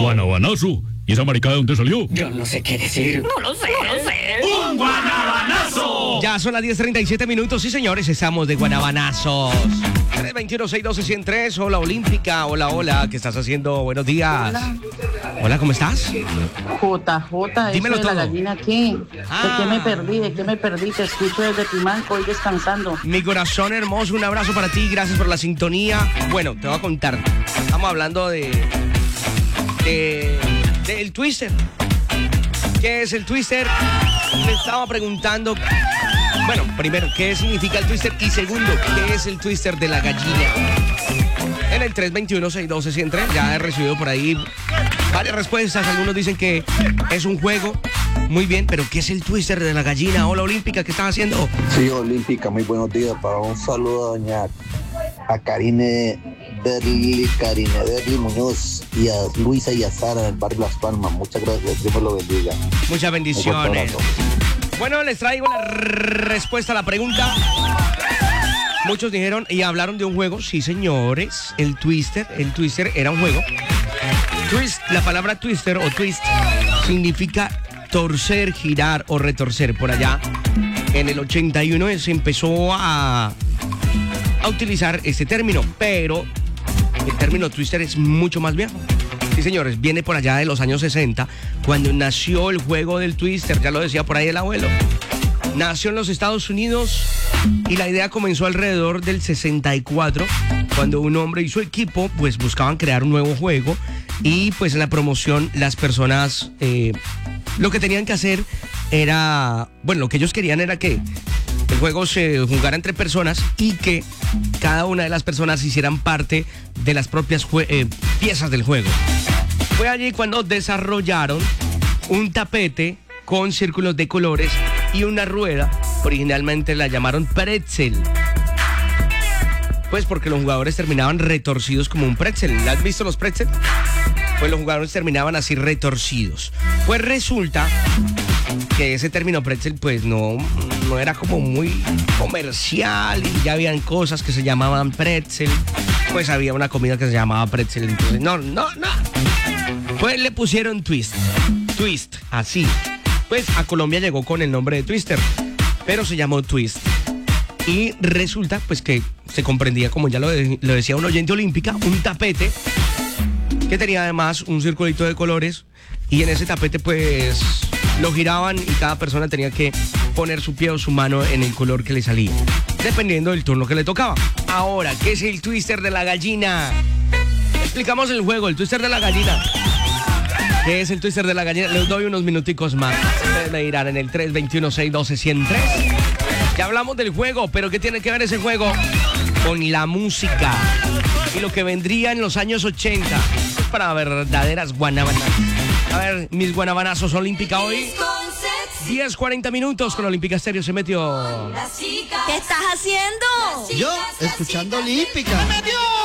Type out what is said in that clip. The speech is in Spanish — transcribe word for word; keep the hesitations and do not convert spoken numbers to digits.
Guanabanazo. ¿Y esa maricada de dónde salió? Yo no sé qué decir. No lo sé, no lo sé. ¡Un guanabanazo! Ya son las diez treinta y siete minutos, sí señores, estamos de guanabanazos. tres dos uno, seis uno dos, uno cero tres, hola Olímpica, hola, hola, ¿qué estás haciendo? Buenos días. Hola. Hola, ¿cómo estás? J J, Dímelo eso de todo. la gallina, ¿qué? Ah. ¿De qué me perdí? ¿De qué me perdí? Te escucho desde Pimanco, hoy descansando. Mi corazón hermoso, un abrazo para ti, gracias por la sintonía. Bueno, te voy a contar, estamos hablando de... de... del Twister. ¿Qué es el Twister? Me estaba preguntando... Bueno, primero, ¿qué significa el Twister? Y segundo, ¿qué es el Twister de la gallina? En el tres dos uno, seis uno dos, uno cero tres ya he recibido por ahí varias respuestas. Algunos dicen que es un juego. Muy bien, pero ¿qué es el Twister de la gallina? Hola Olímpica, ¿qué estás haciendo? Sí, Olímpica, muy buenos días. Para un saludo a doña a Karine Derli, Karine Derli Muñoz y a Luisa y a Sara en el barrio Las Palmas. Muchas gracias, Dios me lo bendiga. Muchas bendiciones. Un fuerte abrazo. Bueno, les traigo la respuesta a la pregunta. Muchos dijeron y hablaron de un juego. Sí, señores, el Twister. El Twister era un juego. Twist, la palabra Twister o twist significa torcer, girar o retorcer. Por allá, en el ochenta y uno se empezó a, a utilizar este término, pero el término Twister es mucho más viejo. Sí, señores, viene por allá de los años sesenta, cuando nació el juego del Twister, ya lo decía por ahí el abuelo. Nació en los Estados Unidos y la idea comenzó alrededor del sesenta y cuatro, cuando un hombre y su equipo pues buscaban crear un nuevo juego y pues en la promoción las personas eh, lo que tenían que hacer era, bueno, lo que ellos querían era que el juego se jugara entre personas y que cada una de las personas hicieran parte de las propias eh, piezas del juego. Fue allí cuando desarrollaron un tapete con círculos de colores y una rueda. Originalmente la llamaron pretzel, pues porque los jugadores terminaban retorcidos como un pretzel. ¿Has visto los pretzel? Pues los jugadores terminaban así retorcidos. Pues resulta que ese término pretzel pues no, no era como muy comercial y ya habían cosas que se llamaban pretzel. Pues había una comida que se llamaba pretzel. Entonces, no, no, no. Pues le pusieron twist. Twist, así. Pues a Colombia llegó con el nombre de Twister, pero se llamó Twist. Y resulta pues que se comprendía, como ya lo, de, lo decía un oyente Olímpica, un tapete que tenía además un circulito de colores y en ese tapete pues lo giraban y cada persona tenía que poner su pie o su mano en el color que le salía, dependiendo del turno que le tocaba. Ahora, ¿qué es el Twister de la gallina? Explicamos el juego, el Twister de la gallina. ¿Qué es el Twister de la gallina? Les doy unos minuticos más. Ustedes me dirán en el tres dos uno, seis uno dos, uno cero tres. Ya hablamos del juego, pero ¿qué tiene que ver ese juego con la música y lo que vendría en los años ochenta? Es para verdaderas guanabanas. A ver, mis guanabanazos Olímpica hoy. diez cuarenta minutos con Olímpica Estéreo se metió. ¿Qué estás haciendo? Yo, escuchando Olímpica. ¡Me metió!